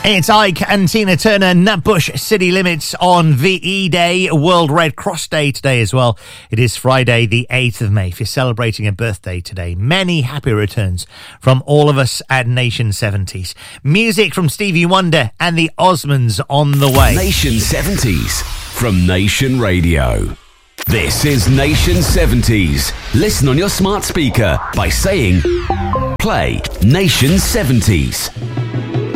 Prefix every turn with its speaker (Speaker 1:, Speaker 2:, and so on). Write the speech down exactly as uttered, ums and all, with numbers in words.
Speaker 1: It's Ike and Tina Turner, Nutbush City Limits on V E Day, World Red Cross Day today as well. It is Friday the eighth of May. If you're celebrating a birthday today, many happy returns from all of us at Nation seventies. Music from Stevie Wonder and the Osmonds on the way.
Speaker 2: Nation seventies from Nation Radio. This is Nation seventies. Listen on your smart speaker by saying, play Nation seventies.